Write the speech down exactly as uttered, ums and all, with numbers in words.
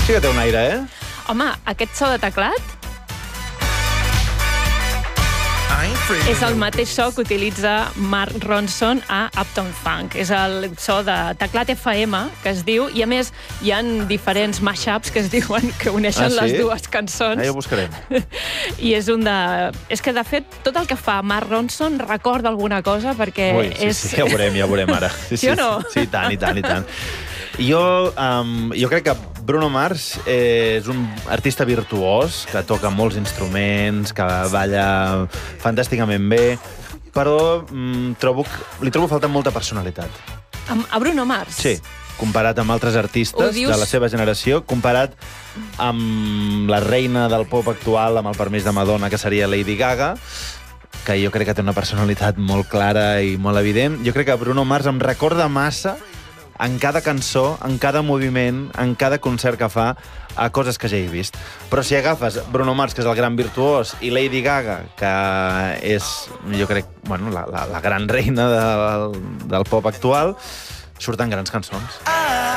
Sí que té un aire, eh? Home, aquest so de teclat és el mateix so que utilitza Mark Ronson a Uptown Funk. És el so de teclat F M, que es diu, i a més hi ha diferents mashups que es diuen que uneixen ah, sí? les dues cançons. Ah, ja ho buscarem. I és un de... És que, de fet, tot el que fa Mark Ronson recorda alguna cosa, perquè Ui, sí, és... sí, ja ho veurem, ja ho veurem ara. Sí, sí o no? Sí, i tant, i tant, i tant. Jo, um, jo crec que Bruno Mars és un artista virtuós, que toca molts instruments, que balla fantàsticament bé, però um, trobo, li trobo falta molta personalitat. A Bruno Mars? Sí, comparat amb altres artistes dius... de la seva generació, comparat amb la reina del pop actual, amb el permís de Madonna, que seria Lady Gaga, que jo crec que té una personalitat molt clara i molt evident. Jo crec que Bruno Mars em recorda massa en cada cançó, en cada moviment, en cada concert que fa, a coses que ja he vist. Però si agafes Bruno Mars, que és el gran virtuós, i Lady Gaga, que és, jo crec, bueno, la, la, la gran reina del, del pop actual, surten grans cançons.